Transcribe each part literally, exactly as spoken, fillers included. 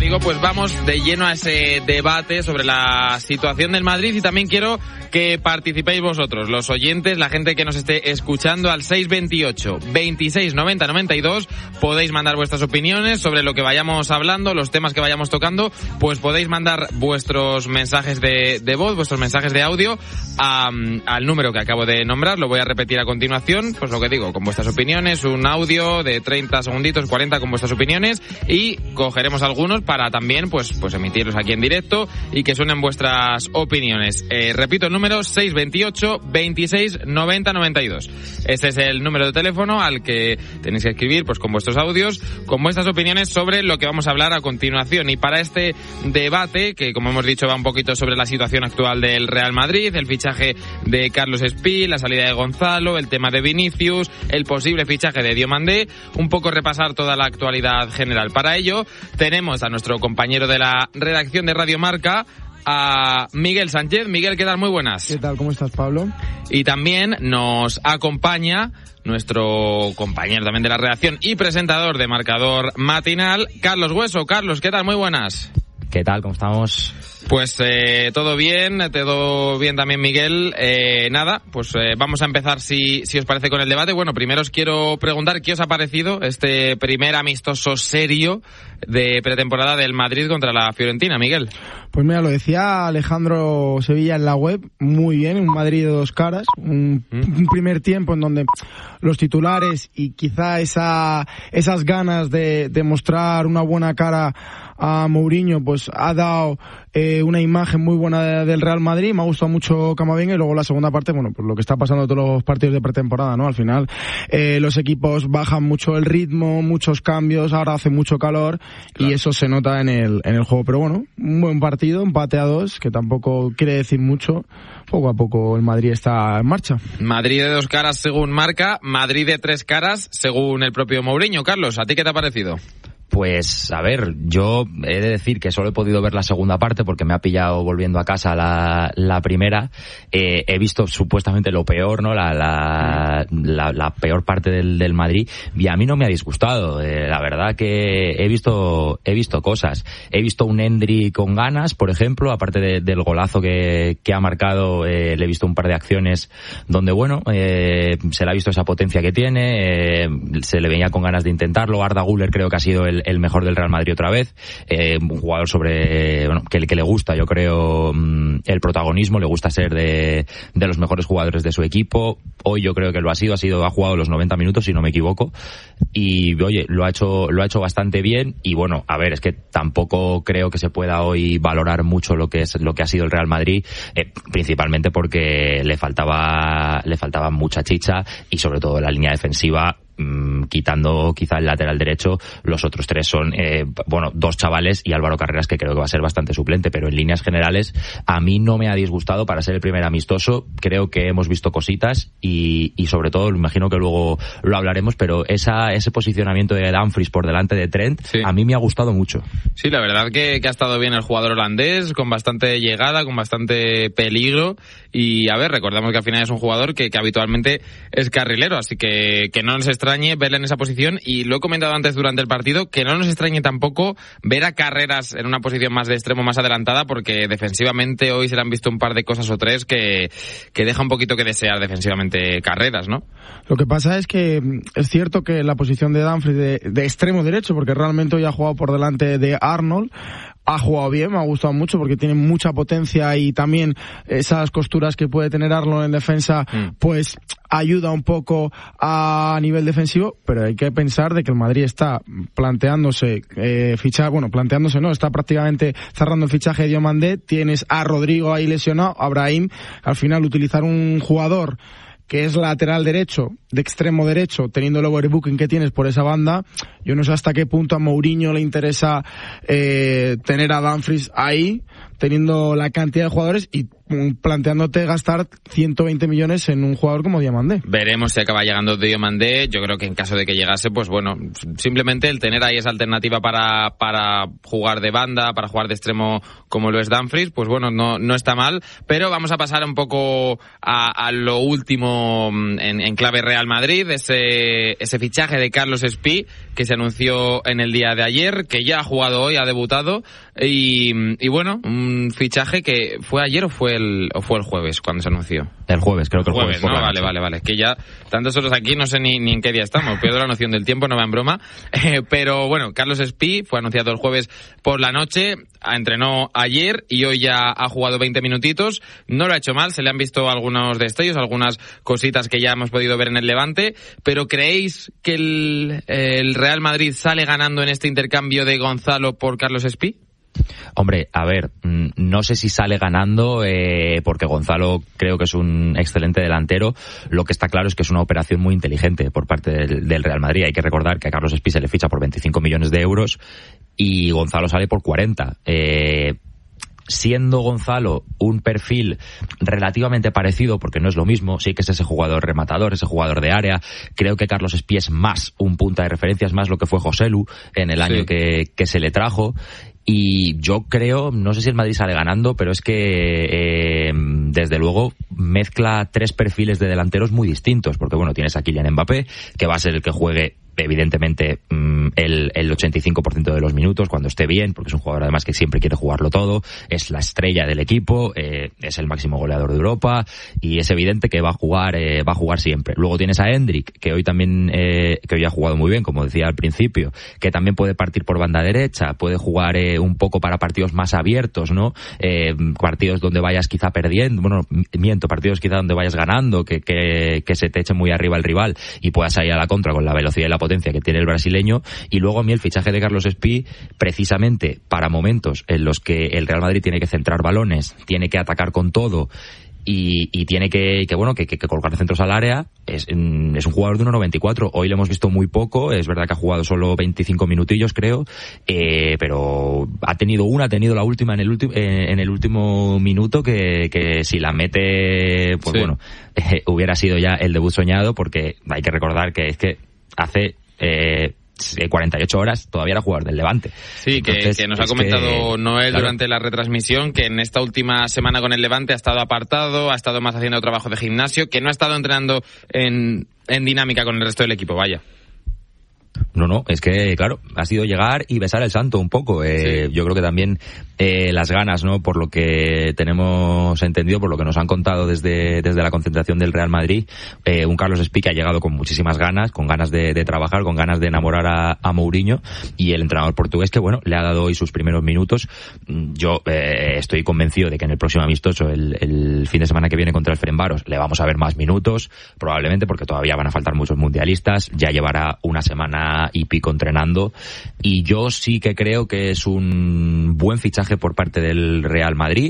conmigo, pues vamos de lleno a ese debate sobre la situación del Madrid y también quiero que participéis vosotros, los oyentes, la gente que nos esté escuchando al seis veintiocho, veintiséis, noventa, noventa y dos. Podéis mandar vuestras opiniones sobre lo que vayamos hablando, los temas que vayamos tocando, pues podéis mandar vuestros mensajes de, de voz, vuestros mensajes de audio a, al número que acabo de nombrar. Lo voy a repetir a continuación, pues lo que digo, con vuestras opiniones, un audio de treinta segunditos, cuarenta con vuestras opiniones y cogeremos algunos para también pues, pues emitirlos aquí en directo y que suenen vuestras opiniones. Eh, repito el número seis veintiocho, veintiséis, noventa, noventa y dos. Ese es el número de teléfono al que tenéis que escribir pues con vuestros audios, con vuestras opiniones sobre lo que vamos a hablar a continuación. Y para este debate, que como hemos dicho va un poquito sobre la situación actual del Real Madrid, el fichaje de Carlos Espí, la salida de Gonzalo, el tema de Vinicius, el posible fichaje de Diomandé, un poco repasar toda la actualidad general. Para ello tenemos a nuestro compañero de la redacción de Radio Marca, a Miguel Sánchez. Miguel, ¿qué tal? Muy buenas. ¿Qué tal? ¿Cómo estás, Pablo? Y también nos acompaña nuestro compañero también de la redacción y presentador de Marcador Matinal, Carlos Hueso. Carlos, ¿qué tal? Muy buenas. ¿Qué tal? ¿Cómo estamos? Pues eh, todo bien, todo bien también, Miguel. Eh, nada, pues eh, vamos a empezar, si, si os parece, con el debate. Bueno, primero os quiero preguntar qué os ha parecido este primer amistoso serio de pretemporada del Madrid contra la Fiorentina, Miguel. Pues mira, lo decía Alejandro Sevilla en la web, muy bien, un Madrid de dos caras, un, ¿Mm? un primer tiempo en donde los titulares y quizá esa esas ganas de, de mostrar una buena cara a Mourinho, pues ha dado eh, una imagen muy buena de, del Real Madrid. Me ha gustado mucho Camavinga y luego la segunda parte, bueno, pues lo que está pasando en todos los partidos de pretemporada, ¿no? Al final eh, los equipos bajan mucho el ritmo, muchos cambios, ahora hace mucho calor, claro, y eso se nota en el en el juego. Pero bueno, un buen partido, empate a dos, que tampoco quiere decir mucho. Poco a poco el Madrid está en marcha. Madrid de dos caras según Marca, Madrid de tres caras según el propio Mourinho. Carlos, ¿a ti qué te ha parecido? Pues, a ver, yo he de decir que solo he podido ver la segunda parte porque me ha pillado volviendo a casa la, la primera. Eh, he visto supuestamente lo peor, ¿no? La, la, la, la peor parte del, del Madrid, y a mí no me ha disgustado. Eh, la verdad que he visto, he visto cosas. He visto un Endri con ganas, por ejemplo, aparte de, del golazo que, que ha marcado, eh, le he visto un par de acciones donde, bueno, eh, se le ha visto esa potencia que tiene, eh, se le veía con ganas de intentarlo. Arda Güler creo que ha sido el el mejor del Real Madrid otra vez, eh, un jugador sobre, bueno, que, que le gusta, yo creo, el protagonismo, le gusta ser de, de los mejores jugadores de su equipo. Hoy yo creo que lo ha sido, ha sido, ha jugado los noventa minutos, si no me equivoco, y oye, lo ha hecho, lo ha hecho bastante bien. Y bueno, a ver, es que tampoco creo que se pueda hoy valorar mucho lo que es, lo que ha sido el Real Madrid, eh, principalmente porque le faltaba, le faltaba mucha chicha y sobre todo la línea defensiva. Quitando quizá el lateral derecho, los otros tres son, eh, bueno, dos chavales y Álvaro Carreras, que creo que va a ser bastante suplente, pero en líneas generales a mí no me ha disgustado para ser el primer amistoso. Creo que hemos visto cositas y, y sobre todo, imagino que luego lo hablaremos, pero esa ese posicionamiento de Dumfries por delante de Trent, sí, a mí me ha gustado mucho. Sí, la verdad que, que ha estado bien el jugador holandés, con bastante llegada, con bastante peligro. Y a ver, recordamos que al final es un jugador que, que habitualmente es carrilero, así que, que no nos extrañe verle en esa posición. Y lo he comentado antes durante el partido, que no nos extrañe tampoco ver a Carreras en una posición más de extremo, más adelantada, porque defensivamente hoy se le han visto un par de cosas o tres que, que deja un poquito que desear defensivamente Carreras, ¿no? Lo que pasa es que es cierto que la posición de Dumfries de, de extremo derecho, porque realmente hoy ha jugado por delante de Arnold, ha jugado bien, me ha gustado mucho porque tiene mucha potencia y también esas costuras que puede tener Arnold en defensa, mm. pues ayuda un poco a nivel defensivo, pero hay que pensar de que el Madrid está planteándose eh, fichar, bueno, planteándose no, está prácticamente cerrando el fichaje de Diomandé. Tienes a Rodrigo ahí lesionado, a Brahim. Al final utilizar un jugador que es lateral derecho, de extremo derecho, teniendo el overbooking que tienes por esa banda, yo no sé hasta qué punto a Mourinho le interesa eh, tener a Dumfries ahí, teniendo la cantidad de jugadores y planteándote gastar ciento veinte millones en un jugador como Diomandé. Veremos si acaba llegando Diomandé. Yo creo que en caso de que llegase, pues bueno, simplemente el tener ahí esa alternativa para para jugar de banda, para jugar de extremo como lo es Dumfries, pues bueno, no no está mal. Pero vamos a pasar un poco a, a lo último en, en clave Real Madrid, ese ese fichaje de Carlos Espí, que se anunció en el día de ayer, que ya ha jugado hoy, ha debutado, y, y bueno, un fichaje que fue ayer o fue el o fue el jueves cuando se anunció. El jueves, creo que el jueves. jueves ¿no? Vale, vale, vale. Que ya tantos horas aquí no sé ni, ni en qué día estamos, pierdo la noción del tiempo, no va en broma. Eh, pero bueno, Carlos Espí fue anunciado el jueves por la noche, entrenó ayer y hoy ya ha jugado veinte minutitos. No lo ha hecho mal, se le han visto algunos destellos, algunas cositas que ya hemos podido ver en el Levante, pero ¿creéis que el, el Real Madrid sale ganando en este intercambio de Gonzalo por Carlos Espí? Hombre, a ver, no sé si sale ganando, eh, porque Gonzalo creo que es un excelente delantero. Lo que está claro es que es una operación muy inteligente por parte del, del Real Madrid. Hay que recordar que a Carlos Espí se le ficha por veinticinco millones de euros y Gonzalo sale por cuarenta. Eh, siendo Gonzalo un perfil relativamente parecido, porque no es lo mismo, sí que es ese jugador rematador, ese jugador de área, creo que Carlos Espí es más un punta de referencia, es más lo que fue Joselu en el año sí. que, que se le trajo. Y yo creo, no sé si el Madrid sale ganando, pero es que eh, desde luego mezcla tres perfiles de delanteros muy distintos, porque bueno, tienes a Kylian Mbappé, que va a ser el que juegue evidentemente el, el ochenta y cinco por ciento de los minutos cuando esté bien, porque es un jugador además que siempre quiere jugarlo todo, es la estrella del equipo, eh, es el máximo goleador de Europa y es evidente que va a jugar eh, va a jugar siempre. Luego tienes a Endrick, que hoy también eh, que hoy ha jugado muy bien, como decía al principio, que también puede partir por banda derecha, puede jugar eh, un poco para partidos más abiertos, ¿no? Eh, partidos donde vayas quizá perdiendo, bueno, miento, partidos quizá donde vayas ganando, que, que, que se te eche muy arriba el rival y puedas salir a la contra con la velocidad y la potencia que tiene el brasileño. Y luego a mí el fichaje de Carlos Espí, precisamente para momentos en los que el Real Madrid tiene que centrar balones, tiene que atacar con todo y, y tiene que, que bueno, que, que, que colocar centros al área, es, es un jugador de uno noventa y cuatro. Hoy le hemos visto muy poco, es verdad que ha jugado solo veinticinco minutillos, creo, eh, pero ha tenido una, ha tenido la última en el último eh, en el último minuto que, que si la mete, pues sí. bueno, eh, hubiera sido ya el debut soñado, porque hay que recordar que es que hace eh, cuarenta y ocho horas todavía era jugador del Levante. Sí, Entonces, que, que nos ha comentado que, Noel claro. durante la retransmisión que en esta última semana con el Levante ha estado apartado, ha estado más haciendo trabajo de gimnasio, que no ha estado entrenando en, en dinámica con el resto del equipo, vaya. No, no, es que, claro, ha sido llegar y besar el santo un poco. Eh, sí. Yo creo que también eh, las ganas, ¿no? Por lo que tenemos entendido, por lo que nos han contado desde, desde la concentración del Real Madrid, eh, un Carlos Espí que ha llegado con muchísimas ganas, con ganas de, de trabajar, con ganas de enamorar a, a Mourinho, y el entrenador portugués que, bueno, le ha dado hoy sus primeros minutos. Yo eh, estoy convencido de que en el próximo amistoso, el, el fin de semana que viene contra el Ferencváros, le vamos a ver más minutos, probablemente porque todavía van a faltar muchos mundialistas, ya llevará una semana y pico entrenando, y yo sí que creo que es un buen fichaje por parte del Real Madrid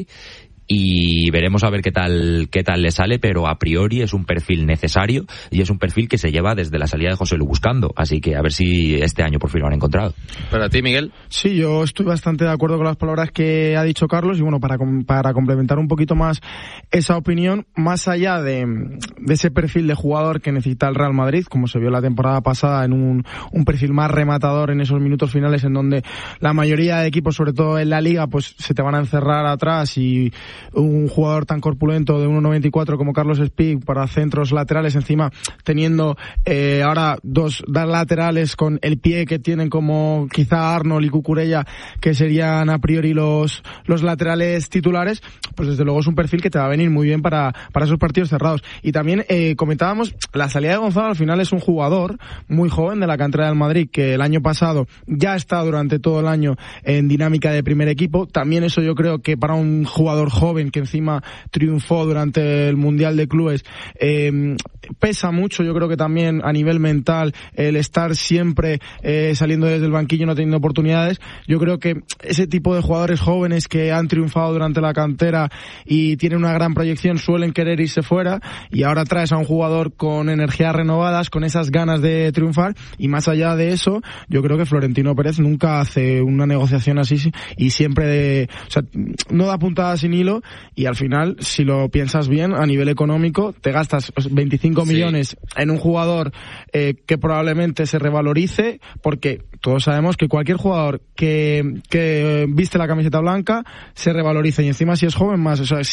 y veremos a ver qué tal qué tal le sale, pero a priori es un perfil necesario y es un perfil que se lleva desde la salida de José Lu buscando, así que a ver si este año por fin lo han encontrado. ¿Para ti, Miguel? Sí, yo estoy bastante de acuerdo con las palabras que ha dicho Carlos y bueno, para para complementar un poquito más esa opinión, más allá de, de ese perfil de jugador que necesita el Real Madrid, como se vio la temporada pasada en un, un perfil más rematador en esos minutos finales en donde la mayoría de equipos, sobre todo en la Liga, pues se te van a encerrar atrás, y un jugador tan corpulento de uno noventa y cuatro como Carlos Espí para centros laterales, encima teniendo eh, ahora dos, dos laterales con el pie que tienen como quizá Arnold y Cucurella, que serían a priori los, los laterales titulares, pues desde luego es un perfil que te va a venir muy bien para, para esos partidos cerrados. Y también eh, comentábamos, la salida de Gonzalo al final es un jugador muy joven de la cantera del Madrid, que el año pasado ya está durante todo el año en dinámica de primer equipo. También eso yo creo que para un jugador joven joven que encima triunfó durante el Mundial de Clubes, eh, pesa mucho. Yo creo que también a nivel mental el estar siempre eh, saliendo desde el banquillo, no teniendo oportunidades. Yo creo que ese tipo de jugadores jóvenes que han triunfado durante la cantera y tienen una gran proyección suelen querer irse fuera, y ahora traes a un jugador con energías renovadas, con esas ganas de triunfar, y más allá de eso yo creo que Florentino Pérez nunca hace una negociación así y siempre de, o sea, no da puntada sin hilo. Y al final, si lo piensas bien, a nivel económico, te gastas veinticinco sí. millones en un jugador eh, que probablemente se revalorice, porque todos sabemos que cualquier jugador que, que viste la camiseta blanca se revaloriza, y encima si es joven más. O sea, si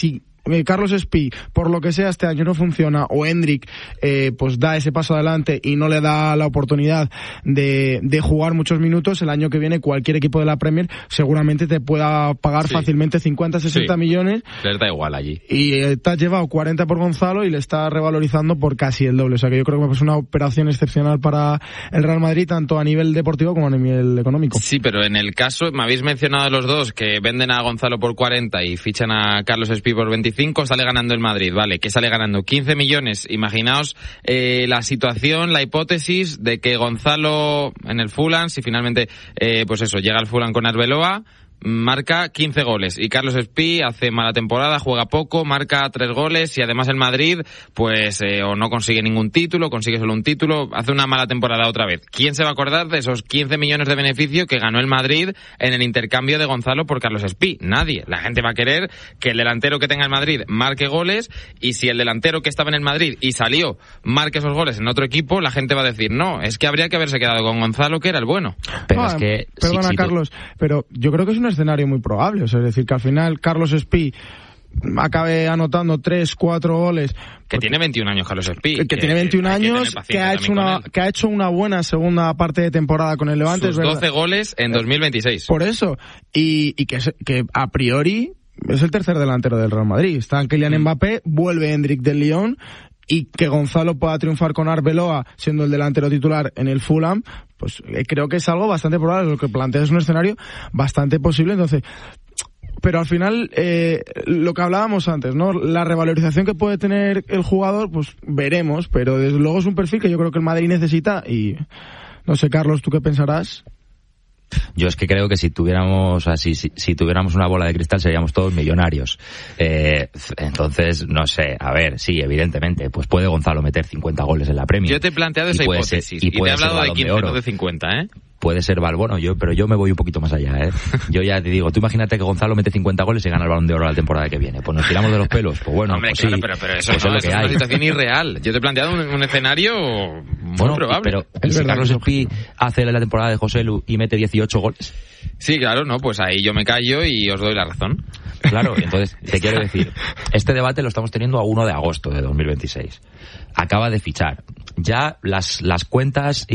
eh, Carlos Espí, por lo que sea, este año no funciona, o Hendrik eh, pues da ese paso adelante y no le da la oportunidad de, de jugar muchos minutos, el año que viene cualquier equipo de la Premier seguramente te pueda pagar sí. fácilmente cincuenta, sesenta sí. millones. Les da igual allí. Y eh, te has llevado cuarenta por Gonzalo y le está revalorizando por casi el doble. O sea que yo creo que es una operación excepcional para el Real Madrid, tanto a nivel deportivo como a nivel económico. Sí, pero en el caso, me habéis mencionado los dos, que venden a Gonzalo por cuarenta y fichan a Carlos Espí por veinticinco, sale ganando el Madrid, ¿vale? ¿Qué sale ganando? quince millones. Imaginaos eh, la situación, la hipótesis de que Gonzalo en el Fulham, si finalmente, eh, pues eso, llega al Fulham con Arbeloa, marca quince goles y Carlos Espí hace mala temporada, juega poco, marca tres goles y además el Madrid pues eh, o no consigue ningún título, consigue solo un título, hace una mala temporada otra vez. ¿Quién se va a acordar de esos quince millones de beneficio que ganó el Madrid en el intercambio de Gonzalo por Carlos Espí? Nadie. La gente va a querer que el delantero que tenga el Madrid marque goles, y si el delantero que estaba en el Madrid y salió marque esos goles en otro equipo, la gente va a decir no, es que habría que haberse quedado con Gonzalo, que era el bueno. Pero ah, es que perdona sí, sí, Carlos, pero yo creo que es un escenario muy probable, o sea, es decir, que al final Carlos Espí acabe anotando tres, cuatro goles. Que porque, tiene veintiún años Carlos Espí. Que, que tiene veintiún años, que, que ha hecho una que ha hecho una buena segunda parte de temporada con el Levante. Sus es doce goles en dos mil veintiséis. Por eso, y, y que, que a priori es el tercer delantero del Real Madrid. Está Kylian Mbappé, vuelve Hendrik del Lyon, y que Gonzalo pueda triunfar con Arbeloa siendo el delantero titular en el Fulham, pues eh, creo que es algo bastante probable. Lo que planteas es un escenario bastante posible. Entonces, pero al final, eh, lo que hablábamos antes, ¿no? La revalorización que puede tener el jugador, pues veremos, pero desde luego es un perfil que yo creo que el Madrid necesita. Y no sé, Carlos, ¿tú qué pensarás? Yo es que creo que si tuviéramos así, si, si tuviéramos una bola de cristal seríamos todos millonarios. Eh, entonces, no sé, a ver, sí, evidentemente, pues puede Gonzalo meter cincuenta goles en la Premier. Yo te he planteado esa hipótesis ser, y, y te he hablado de quince, no de cincuenta, ¿eh? Puede ser Balbono, yo, pero yo me voy un poquito más allá, ¿eh? Yo ya te digo, tú imagínate que Gonzalo mete cincuenta goles y gana el Balón de Oro la temporada que viene. Pues nos tiramos de los pelos, pues bueno, Hombre, pues claro, sí, pero, pero eso, pues no, es lo eso que es hay. una situación irreal. Yo te he planteado un, un escenario muy bueno, probable. Pero ¿y si Carlos Espí hace la temporada de José Lu y mete dieciocho goles? Sí, claro, no, pues ahí yo me callo y os doy la razón. Claro, entonces te quiero decir, este debate lo estamos teniendo a uno de agosto de dos mil veintiséis. Acaba de fichar. Ya las las cuentas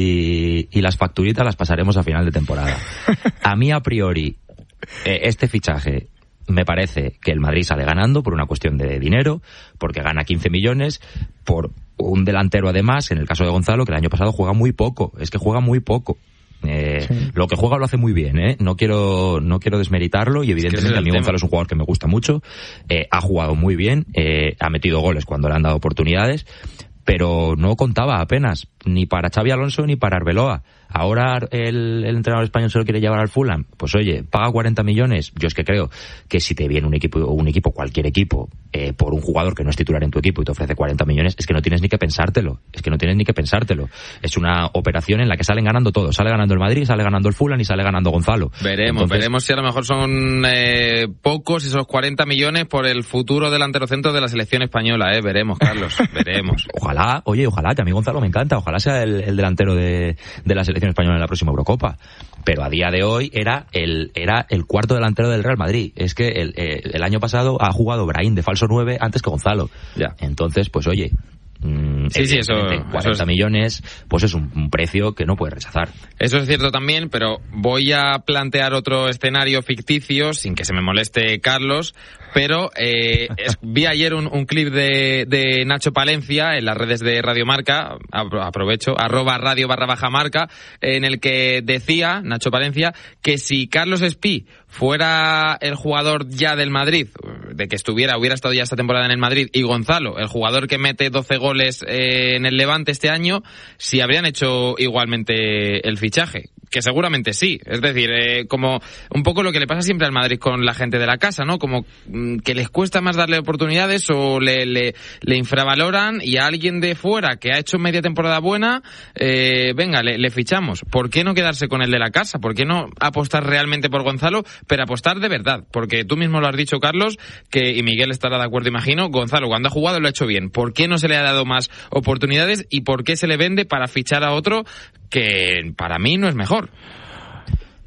y, y las facturitas las pasaremos a final de temporada. A mí, a priori, eh, este fichaje me parece que el Madrid sale ganando por una cuestión de dinero, porque gana quince millones, por un delantero además, en el caso de Gonzalo, que el año pasado juega muy poco, es que juega muy poco. Eh, sí. Lo que juega lo hace muy bien, ¿eh? No quiero no quiero desmeritarlo, y evidentemente es que a mí tema. Gonzalo es un jugador que me gusta mucho, eh, ha jugado muy bien, eh, ha metido goles cuando le han dado oportunidades, pero no contaba apenas, ni para Xabi Alonso ni para Arbeloa. Ahora el, el entrenador español se lo quiere llevar al Fulham. Pues oye, paga cuarenta millones. Yo es que creo que si te viene un equipo, un equipo cualquier equipo, eh, por un jugador que no es titular en tu equipo y te ofrece cuarenta millones, es que no tienes ni que pensártelo. Es que no tienes ni que pensártelo. Es una operación en la que salen ganando todos. Sale ganando el Madrid, sale ganando el Fulham y sale ganando Gonzalo. Veremos, Entonces, veremos si a lo mejor son eh, pocos esos cuarenta millones por el futuro delantero centro de la selección española, eh. Veremos, Carlos, veremos. Ojalá, oye, ojalá, que a mí Gonzalo me encanta. Ojalá sea el, el delantero de, de la selección española en la próxima Eurocopa, pero a día de hoy era el era el cuarto delantero del Real Madrid. Es que el, el, el año pasado ha jugado Brahim de falso nueve antes que Gonzalo. Ya. Entonces, pues oye, mmm, sí, sí, eso, cuarenta eso es... millones, pues es un, un precio que no puedes rechazar. Eso es cierto también, pero voy a plantear otro escenario ficticio, sin que se me moleste Carlos, pero eh, es, vi ayer un, un clip de, de Nacho Palencia en las redes de Radio Marca, aprovecho, arroba radio barra baja marca, en el que decía Nacho Palencia que si Carlos Espí fuera el jugador ya del Madrid, de que estuviera, hubiera estado ya esta temporada en el Madrid, y Gonzalo, el jugador que mete doce goles eh, en el Levante este año, si habrían hecho igualmente el fichaje. Que seguramente sí, es decir, eh, como un poco lo que le pasa siempre al Madrid con la gente de la casa, ¿no? Como mm, que les cuesta más darle oportunidades o le, le, le infravaloran, y a alguien de fuera que ha hecho media temporada buena, eh, venga, le, le fichamos. ¿Por qué no quedarse con el de la casa? ¿Por qué no apostar realmente por Gonzalo, pero apostar de verdad? Porque tú mismo lo has dicho, Carlos, que, y Miguel estará de acuerdo, imagino, Gonzalo cuando ha jugado lo ha hecho bien. ¿Por qué no se le ha dado más oportunidades y por qué se le vende para fichar a otro que para mí no es mejor?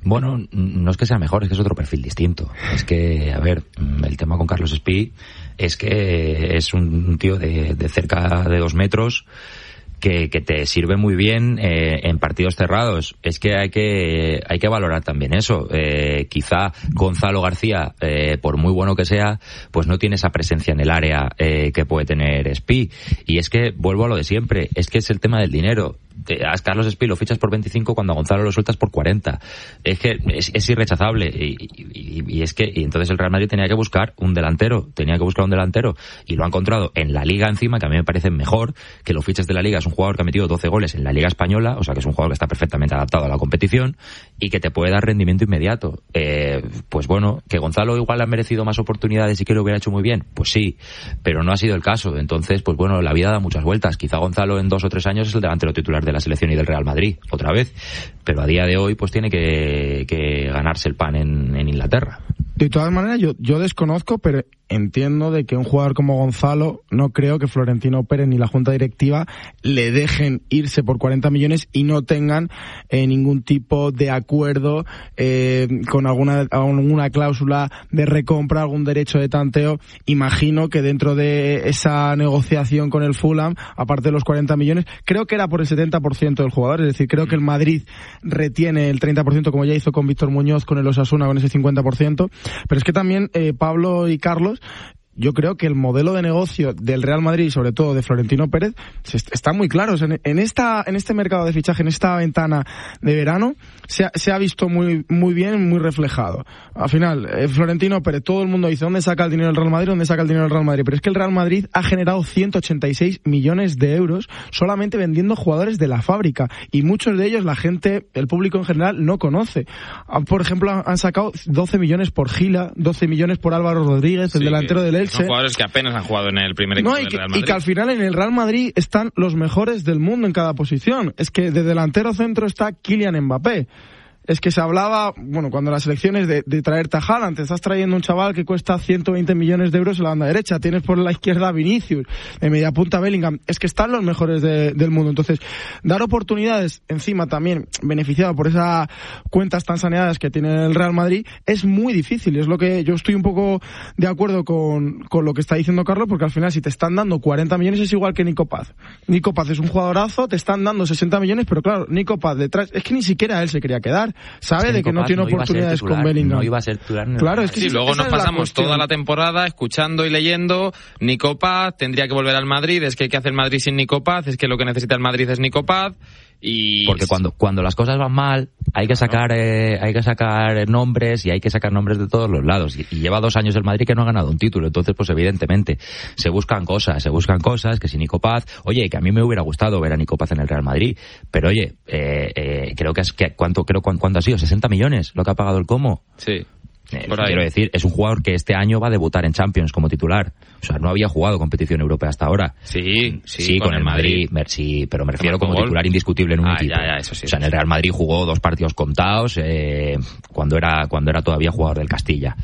Bueno, no es que sea mejor, es que es otro perfil distinto. Es que, a ver, el tema con Carlos Espí es que es un tío de, de cerca de dos metros que, que te sirve muy bien eh, en partidos cerrados. Es que hay que hay que valorar también eso. Eh, quizá Gonzalo García, eh, por muy bueno que sea, pues no tiene esa presencia en el área eh, que puede tener Espí. Y es que, vuelvo a lo de siempre, es que es el tema del dinero. A Carlos Espí lo fichas por veinticinco cuando a Gonzalo lo sueltas por cuarenta. Es que es, es irrechazable. Y, y, y es que y entonces el Real Madrid tenía que buscar un delantero. Tenía que buscar un delantero. Y lo ha encontrado en la Liga encima, que a mí me parece mejor que los fiches de la Liga. Es un jugador que ha metido doce goles en la Liga Española, o sea que es un jugador que está perfectamente adaptado a la competición y que te puede dar rendimiento inmediato. Eh, pues bueno, que Gonzalo igual ha merecido más oportunidades y que lo hubiera hecho muy bien, pues sí, pero no ha sido el caso. Entonces, pues bueno, la vida da muchas vueltas. Quizá Gonzalo en dos o tres años es el delantero titular de la selección y del Real Madrid, otra vez, pero a día de hoy pues tiene que, que ganarse el pan en, en Inglaterra. De todas maneras, yo, yo desconozco, pero entiendo de que un jugador como Gonzalo, no creo que Florentino Pérez ni la Junta Directiva le dejen irse por cuarenta millones y no tengan eh, ningún tipo de acuerdo eh, con alguna, alguna cláusula de recompra, algún derecho de tanteo. Imagino que dentro de esa negociación con el Fulham, aparte de los cuarenta millones, creo que era por el setenta por ciento del jugador, es decir, creo que el Madrid retiene el treinta por ciento, como ya hizo con Víctor Muñoz, con el Osasuna, con ese cincuenta por ciento. Pero es que también eh, Pablo y Carlos, yo creo que el modelo de negocio del Real Madrid y sobre todo de Florentino Pérez está muy claro. En esta, en este mercado de fichaje, en esta ventana de verano, se ha, se ha visto muy, muy bien, muy reflejado. Al final, eh, Florentino Pérez, todo el mundo dice, ¿dónde saca el dinero el Real Madrid? ¿Dónde saca el dinero el Real Madrid? Pero es que el Real Madrid ha generado ciento ochenta y seis millones de euros solamente vendiendo jugadores de la fábrica. Y muchos de ellos la gente, el público en general, no conoce. Por ejemplo, han sacado doce millones por Gila, doce millones por Álvaro Rodríguez, el sí, delantero del Elche. Son jugadores que apenas han jugado en el primer equipo no, del que, Real Madrid. Y que al final en el Real Madrid están los mejores del mundo en cada posición. Es que de delantero centro está Kylian Mbappé. Es que se hablaba, bueno, cuando las elecciones de, de traerte a Haaland, te estás trayendo un chaval que cuesta ciento veinte millones de euros en la banda derecha, tienes por la izquierda a Vinicius, de media punta Bellingham, es que están los mejores de, del mundo. Entonces, dar oportunidades, encima también beneficiado por esas cuentas tan saneadas que tiene el Real Madrid, es muy difícil. Es lo que yo estoy un poco de acuerdo con, con lo que está diciendo Carlos, porque al final si te están dando cuarenta millones es igual que Nico Paz. Nico Paz es un jugadorazo, te están dando sesenta millones, pero claro, Nico Paz detrás, es que ni siquiera él se quería quedar. Sabe es que de que no tiene no oportunidades con Bellingham. No iba a ser titular. No. Claro, es que sí, luego nos pasamos la toda la temporada escuchando y leyendo Nico Paz, tendría que volver al Madrid, es que ¿qué hace el Madrid sin Nico Paz? Es que lo que necesita el Madrid es Nico Paz. Y... porque cuando cuando las cosas van mal hay que sacar eh, hay que sacar nombres y hay que sacar nombres de todos los lados y, y lleva dos años el Madrid que no ha ganado un título, entonces pues evidentemente se buscan cosas se buscan cosas que si Nico Paz, oye, que a mí me hubiera gustado ver a Nico Paz en el Real Madrid, pero oye eh, eh, creo que es que cuánto creo cuánto ha sido sesenta millones lo que ha pagado el Como. Sí. Eh, quiero decir, es un jugador que este año va a debutar en Champions como titular. O sea, no había jugado competición europea hasta ahora. Sí, sí, sí con, con el Madrid. Madrid. Sí, pero me refiero como titular indiscutible en un ah, equipo. Ya, ya, eso sí, o sea, en el Real Madrid jugó dos partidos contados eh, cuando era cuando era todavía jugador del Castilla.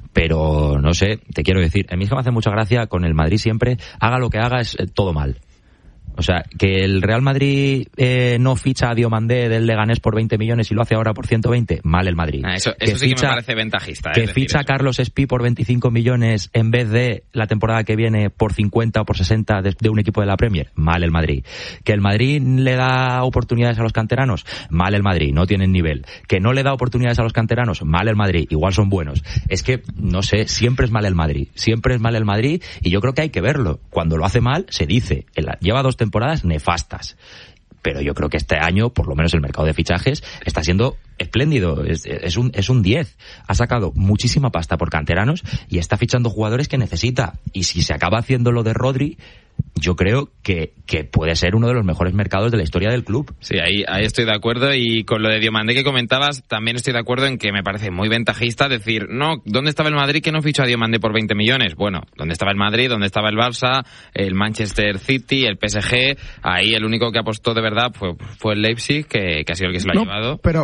Pero, no sé, te quiero decir, a mí es que me hace mucha gracia con el Madrid siempre, haga lo que haga, es eh, todo mal. O sea, que el Real Madrid eh, no ficha a Diomandé del Leganés por veinte millones y lo hace ahora por ciento veinte, mal el Madrid. Ah, eso eso que sí ficha, que me parece ventajista. Que ficha a Carlos Espí por veinticinco millones en vez de la temporada que viene por cincuenta o por sesenta de, de un equipo de la Premier, mal el Madrid. Que el Madrid le da oportunidades a los canteranos, mal el Madrid, no tienen nivel. Que no le da oportunidades a los canteranos, mal el Madrid, igual son buenos. Es que, no sé, siempre es mal el Madrid, siempre es mal el Madrid y yo creo que hay que verlo. Cuando lo hace mal, se dice. Lleva dos temporadas temporadas nefastas, pero yo creo que este año, por lo menos el mercado de fichajes, está siendo espléndido, es, es un es un diez, ha sacado muchísima pasta por canteranos y está fichando jugadores que necesita, y si se acaba haciendo lo de Rodri, yo creo que, que puede ser uno de los mejores mercados de la historia del club. Sí, ahí, ahí estoy de acuerdo, y con lo de Diomandé que comentabas, también estoy de acuerdo en que me parece muy ventajista decir, no, ¿dónde estaba el Madrid que no fichó a Diomandé por veinte millones? Bueno, ¿dónde estaba el Madrid? ¿Dónde estaba el Barça? El Manchester City, el P S G, ahí el único que apostó de verdad fue, fue el Leipzig, que, que ha sido el que se lo ha no, llevado. Pero, pero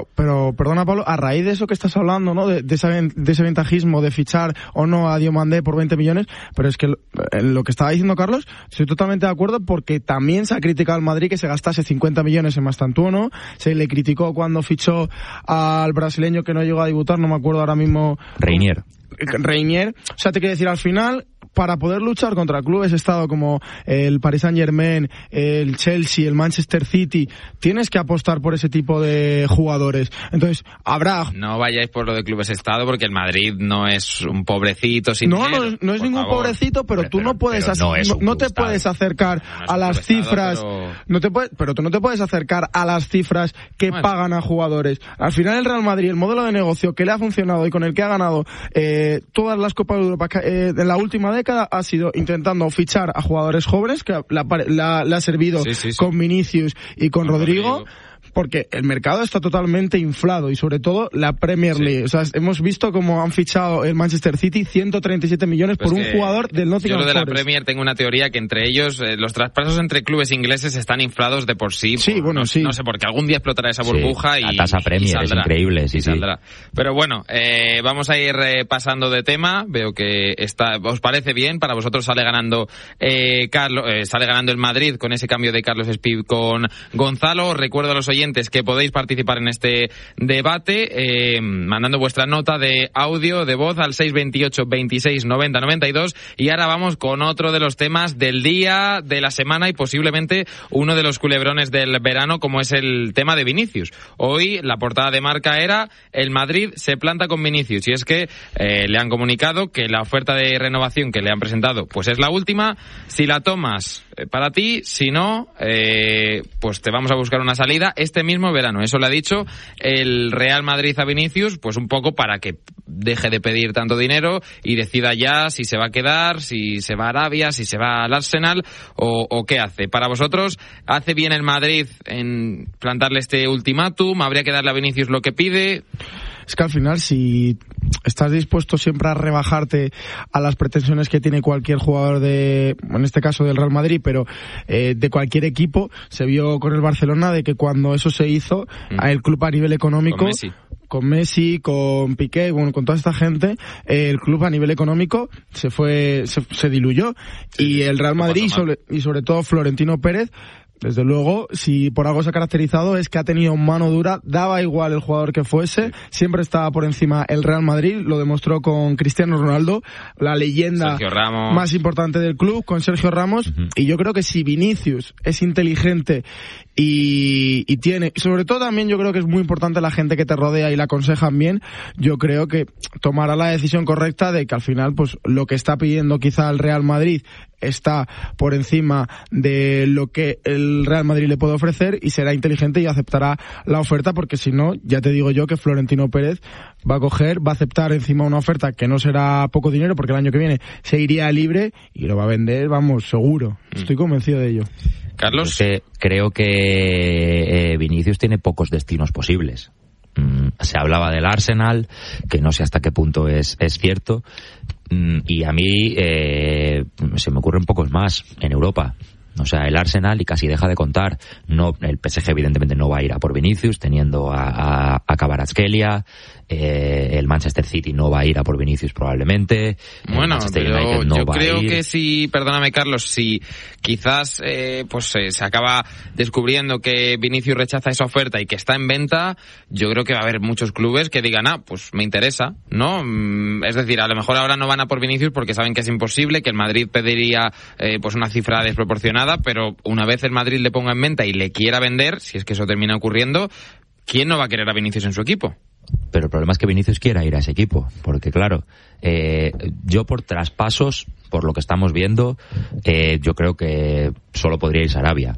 pero perdona Pablo, a raíz de eso que estás hablando, ¿no? De, de, ese, de ese ventajismo de fichar o no a Diomandé por veinte millones, pero es que lo, lo que estaba diciendo Carlos, estoy totalmente de acuerdo porque también se ha criticado al Madrid que se gastase cincuenta millones en Mastantuono, se le criticó cuando fichó al brasileño que no llegó a debutar, no me acuerdo ahora mismo. Reinier. Reinier, o sea, te quiero decir, al final, para poder luchar contra clubes estado como el Paris Saint-Germain, el Chelsea, el Manchester City, tienes que apostar por ese tipo de jugadores. Entonces, habrá... No vayáis por lo de clubes estado porque el Madrid no es un pobrecito sin No, dinero, no, no es ningún favor. pobrecito, pero, pero tú no puedes... Pero no, as- no, no te puedes acercar no es a las estado, cifras... pero... No te puedes, pero tú no te puedes acercar a las cifras que bueno. pagan a jugadores. Al final el Real Madrid, el modelo de negocio que le ha funcionado y con el que ha ganado eh, todas las Copas de Europa eh, en la última década ha sido intentando fichar a jugadores jóvenes, que le ha servido sí, sí, sí. con Vinicius y con, con Rodrigo, Rodrigo, porque el mercado está totalmente inflado y sobre todo la Premier League. Sí. O sea, hemos visto cómo han fichado el Manchester City ciento treinta y siete millones pues por un jugador del Nottingham Forest. Yo lo de Forest. la Premier tengo una teoría que entre ellos eh, los traspasos entre clubes ingleses están inflados de por sí. Sí, por, bueno, no, sí. No sé, porque algún día explotará esa burbuja sí, y la tasa Premier y saldrá, es increíble, sí, y sí. saldrá. Pero bueno, eh, vamos a ir eh, pasando de tema. Veo que está, os parece bien. Para vosotros sale ganando eh, Carlos, eh, sale ganando el Madrid con ese cambio de Carlos Speed con Gonzalo. Os recuerdo a los oyentes que podéis participar en este debate eh, mandando vuestra nota de audio, de voz al seis veintiocho, veintiséis, noventa, noventa y dos. Y ahora vamos con otro de los temas del día, de la semana y posiblemente uno de los culebrones del verano, como es el tema de Vinicius. Hoy la portada de Marca era: el Madrid se planta con Vinicius, y es que eh, le han comunicado que la oferta de renovación que le han presentado pues es la última. Si la tomas, eh, para ti; si no, eh, pues te vamos a buscar una salida este mismo verano. Eso le ha dicho el Real Madrid a Vinicius, pues un poco para que deje de pedir tanto dinero y decida ya si se va a quedar, si se va a Arabia, si se va al Arsenal o, o qué hace. Para vosotros, ¿hace bien el Madrid en plantarle este ultimátum? ¿Habría que darle a Vinicius lo que pide? Es que al final, si estás dispuesto siempre a rebajarte a las pretensiones que tiene cualquier jugador de, en este caso del Real Madrid, pero eh, de cualquier equipo, se vio con el Barcelona de que cuando eso se hizo, mm. el club a nivel económico, con Messi, con, Messi, con Piqué, bueno, con toda esta gente, eh, el club a nivel económico se fue, se, se diluyó, sí, y el Real Madrid y sobre, y sobre todo Florentino Pérez, desde luego, si por algo se ha caracterizado es que ha tenido mano dura, daba igual el jugador que fuese, siempre estaba por encima el Real Madrid, lo demostró con Cristiano Ronaldo, la leyenda más importante del club, con Sergio Ramos, uh-huh. y yo creo que si Vinicius es inteligente y, y tiene, sobre todo también yo creo que es muy importante la gente que te rodea y la aconsejan bien, yo creo que tomará la decisión correcta de que al final pues lo que está pidiendo quizá el Real Madrid está por encima de lo que el Real Madrid le puede ofrecer, y será inteligente y aceptará la oferta, porque si no, ya te digo yo que Florentino Pérez va a coger, va a aceptar encima una oferta que no será poco dinero, porque el año que viene se iría libre y lo va a vender, vamos, seguro. Estoy convencido de ello. Carlos, es que creo que eh, Vinicius tiene pocos destinos posibles. Mm, se hablaba del Arsenal, que no sé hasta qué punto es, es cierto, mm, y a mí eh, se me ocurren pocos más en Europa. O sea, el Arsenal, y casi deja de contar. No, el P S G evidentemente no va a ir a por Vinicius, teniendo a, a, a Kvaratskhelia. Eh, el Manchester City no va a ir a por Vinicius probablemente. Bueno, pero no yo va creo a ir. que si, perdóname Carlos, si quizás eh, pues eh, se acaba descubriendo que Vinicius rechaza esa oferta y que está en venta, yo creo que va a haber muchos clubes que digan, ah, pues me interesa, ¿no? Es decir, a lo mejor ahora no van a por Vinicius porque saben que es imposible, que el Madrid pediría eh, pues una cifra desproporcionada, pero una vez el Madrid le ponga en venta y le quiera vender, si es que eso termina ocurriendo, ¿quién no va a querer a Vinicius en su equipo? Pero el problema es que Vinicius quiera ir a ese equipo, porque claro, eh, yo por traspasos, por lo que estamos viendo, eh, yo creo que solo podría irse a Arabia.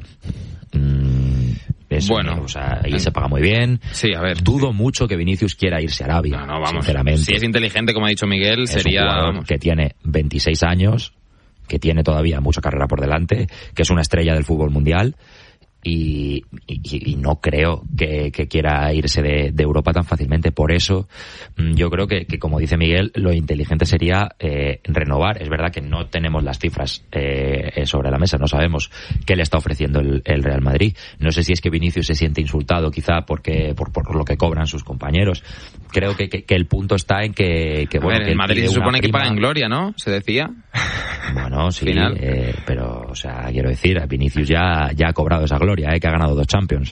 Mm, eso, bueno, o sea, ahí se paga muy bien. Sí, a ver. Dudo mucho que Vinicius quiera irse a Arabia. No, no, vamos. Sinceramente. Si es inteligente, como ha dicho Miguel, es sería un jugador vamos. que tiene veintiséis años, que tiene todavía mucha carrera por delante, que es una estrella del fútbol mundial. Y, y, y no creo que, que quiera irse de, de Europa tan fácilmente. Por eso yo creo que, que como dice Miguel, lo inteligente sería eh, renovar. Es verdad que no tenemos las cifras eh, sobre la mesa, no sabemos qué le está ofreciendo el, el Real Madrid. No sé si es que Vinicius se siente insultado quizá porque por, por lo que cobran sus compañeros. Creo que, que, que el punto está en que, que bueno, ver, que el Madrid se supone prima... que paga en gloria, ¿no? Se decía. Bueno, sí, eh, pero, o sea, quiero decir, Vinicius ya, ya ha cobrado esa gloria, eh, que ha ganado dos Champions.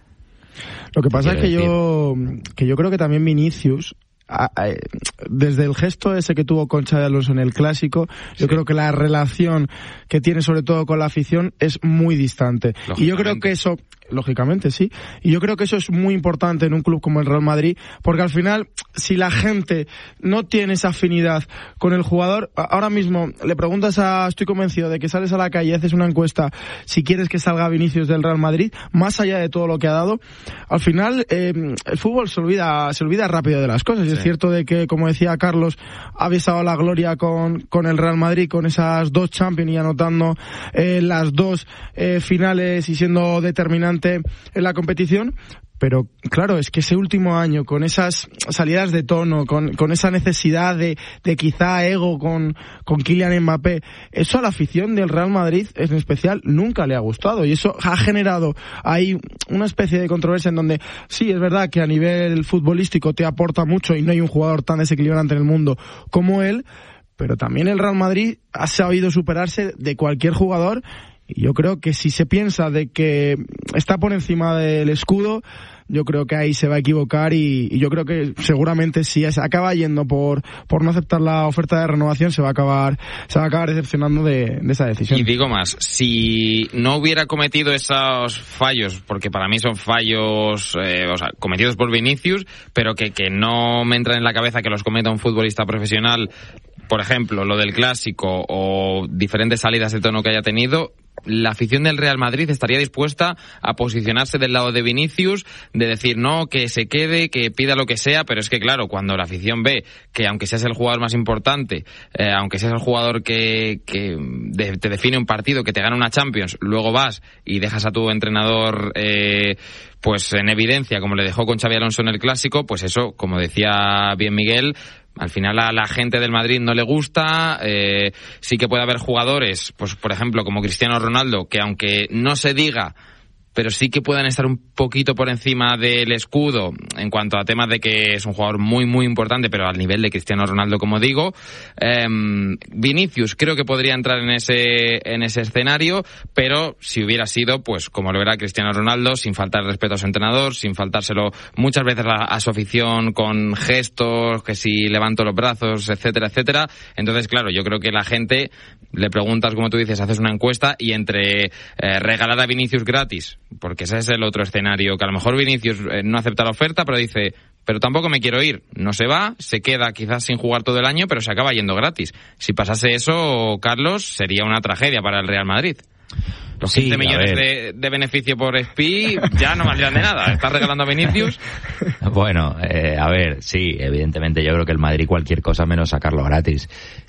Lo que pasa es que decir? yo que yo creo que también Vinicius, a, a, desde el gesto ese que tuvo con Xabi Alonso en el Clásico, sí. yo creo que la relación que tiene sobre todo con la afición es muy distante. Y yo creo que eso... Lógicamente, sí. Y yo creo que eso es muy importante en un club como el Real Madrid, porque al final, si la gente no tiene esa afinidad con el jugador, ahora mismo le preguntas a, estoy convencido de que sales a la calle y haces una encuesta si quieres que salga Vinicius del Real Madrid, más allá de todo lo que ha dado, al final eh, el fútbol se olvida, se olvida rápido de las cosas. Sí. Es cierto de que, como decía Carlos, ha besado la gloria con, con el Real Madrid, con esas dos Champions y anotando eh, las dos eh, finales y siendo determinante en la competición, pero claro, es que ese último año, con esas salidas de tono, con, con esa necesidad de, de quizá ego con, con Kylian Mbappé, eso a la afición del Real Madrid en especial nunca le ha gustado, y eso ha generado ahí una especie de controversia en donde sí, es verdad que a nivel futbolístico te aporta mucho y no hay un jugador tan desequilibrante en el mundo como él, pero también el Real Madrid ha sabido superarse de cualquier jugador. Y yo creo que si se piensa de que está por encima del escudo, yo creo que ahí se va a equivocar y, y yo creo que seguramente si es, acaba yendo por por no aceptar la oferta de renovación, se va a acabar se va a acabar decepcionando de, de esa decisión. Y digo más, si no hubiera cometido esos fallos, porque para mí son fallos eh, o sea, cometidos por Vinicius, pero que, que no me entra en la cabeza que los cometa un futbolista profesional, por ejemplo, lo del Clásico o diferentes salidas de tono que haya tenido, la afición del Real Madrid estaría dispuesta a posicionarse del lado de Vinicius, de decir no, que se quede, que pida lo que sea, pero es que claro, cuando la afición ve que aunque seas el jugador más importante, eh, aunque seas el jugador que, que de, te define un partido, que te gana una Champions, luego vas y dejas a tu entrenador eh, pues en evidencia, como le dejó con Xabi Alonso en el Clásico, pues eso, como decía bien Miguel, al final a la gente del Madrid no le gusta. Eh, sí que puede haber jugadores, pues por ejemplo como Cristiano Ronaldo, que aunque no se diga, pero sí que puedan estar un poquito por encima del escudo en cuanto a temas de que es un jugador muy muy importante, pero al nivel de Cristiano Ronaldo, como digo. eh, Vinicius creo que podría entrar en ese en ese escenario, pero si hubiera sido, pues como lo era Cristiano Ronaldo, sin faltar respeto a su entrenador, sin faltárselo muchas veces a, a su afición con gestos, que si levanto los brazos, etcétera, etcétera. Entonces, claro, yo creo que la gente le preguntas, como tú dices, haces una encuesta y entre eh, regalar a Vinicius gratis, porque ese es el otro escenario, que a lo mejor Vinicius eh, no acepta la oferta, pero dice, pero tampoco me quiero ir, no se va, se queda quizás sin jugar todo el año, pero se acaba yendo gratis. Si pasase eso, Carlos, sería una tragedia para el Real Madrid. Los quince sí, millones de, de beneficio por S P I ya no valdrían de nada. ¿Estás regalando a Vinicius? Bueno, eh, a ver, sí, evidentemente yo creo que el Madrid cualquier cosa menos sacarlo gratis.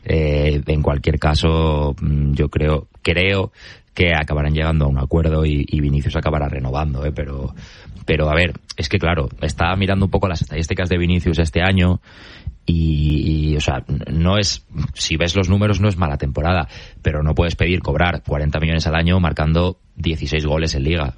Eh, en cualquier caso, yo creo, creo que acabarán llegando a un acuerdo y, y Vinicius acabará renovando, ¿eh? Pero, pero a ver, es que claro, estaba mirando un poco las estadísticas de Vinicius este año y, y, o sea, no es, si ves los números no es mala temporada, pero no puedes pedir cobrar cuarenta millones al año marcando dieciséis goles en Liga.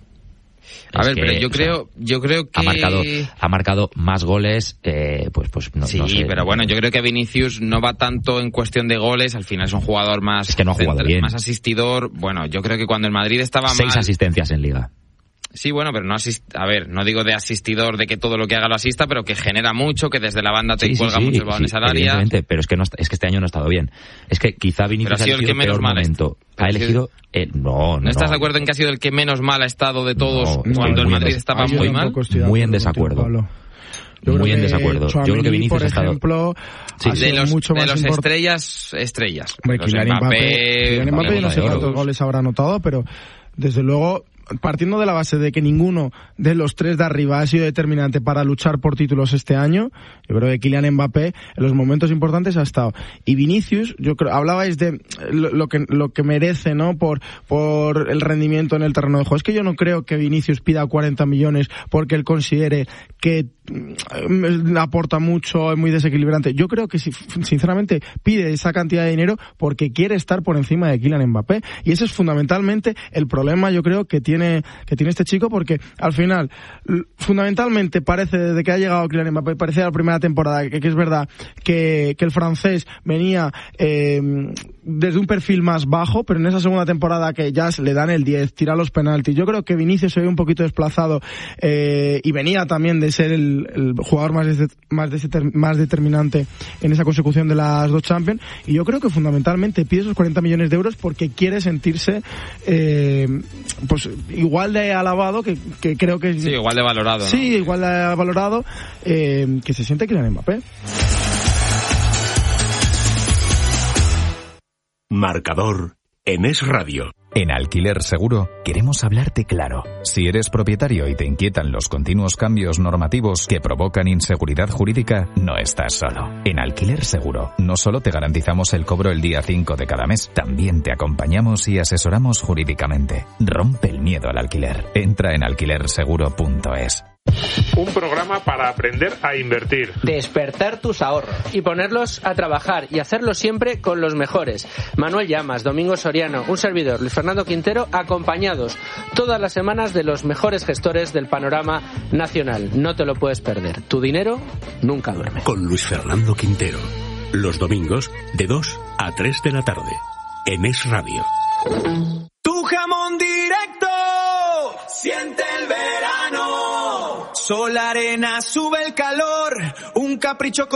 A es ver, que, pero yo creo, sea, yo creo que ha marcado, ha marcado más goles, eh, pues, pues no, sí, no sé. Pero bueno, yo creo que Vinicius no va tanto en cuestión de goles. Al final es un jugador más, es que no ha jugado bien, más asistidor. Bueno, yo creo que cuando el Madrid estaba seis mal, asistencias en Liga. Sí, bueno, pero no asist... a ver, no digo de asistidor de que todo lo que haga lo asista, pero que genera mucho, que desde la banda te sí, cuelga sí, muchos balones sí, al área. Pero es que no está, es que este año no ha estado bien. Es que quizá Vinicius ha sido el, que menos mal momento. Ha elegido el, no, no. ¿No estás de acuerdo en que ha sido el que menos mal ha estado de todos no, cuando el Madrid estaba muy mal? Muy en desacuerdo. Yo muy en desacuerdo. Chouameni, yo creo que Vinicius por ejemplo, sí, ha sido de los, mucho más de los import... estrellas, estrellas. Hombre, Kylian Mbappé, Kylian Mbappé no sé cuántos goles habrá anotado, pero desde luego partiendo de la base de que ninguno de los tres de arriba ha sido determinante para luchar por títulos este año, yo creo que Kylian Mbappé en los momentos importantes ha estado. Y Vinicius, yo creo, hablabais de lo, lo que lo que merece, ¿no? Por por el rendimiento en el terreno de juego. Es que yo no creo que Vinicius pida cuarenta millones porque él considere que aporta mucho, es muy desequilibrante. Yo creo que sinceramente pide esa cantidad de dinero porque quiere estar por encima de Kylian Mbappé, y ese es fundamentalmente el problema, yo creo, que tiene que tiene este chico, porque al final fundamentalmente parece, desde que ha llegado Kylian Mbappé, parece la primera temporada que, que es verdad que, que el francés venía eh, desde un perfil más bajo, pero en esa segunda temporada que ya le dan el diez, tira los penaltis. Yo creo que Vinicius se ve un poquito desplazado eh, y venía también de ser el el jugador más, de, más, de, más determinante en esa consecución de las dos Champions, y yo creo que fundamentalmente pide esos cuarenta millones de euros porque quiere sentirse eh, pues igual de alabado que, que creo que sí, igual de valorado, ¿no? Sí, igual de valorado eh, que se siente Kylian Mbappé. Marcador en Es Radio. En Alquiler Seguro queremos hablarte claro. Si eres propietario y te inquietan los continuos cambios normativos que provocan inseguridad jurídica, no estás solo. En Alquiler Seguro no solo te garantizamos el cobro el día cinco de cada mes, también te acompañamos y asesoramos jurídicamente. Rompe el miedo al alquiler. Entra en alquiler seguro punto es. Un programa para aprender a invertir. Despertar tus ahorros y ponerlos a trabajar, y hacerlo siempre con los mejores. Manuel Llamas, Domingo Soriano, un servidor, Luis Fernando Quintero, acompañados todas las semanas de los mejores gestores del panorama nacional. No te lo puedes perder. Tu dinero nunca duerme. Con Luis Fernando Quintero. Los domingos de dos a tres de la tarde. En Es Radio. Tu jamón directo siente el verano. Sol, arena, sube el calor. Un capricho con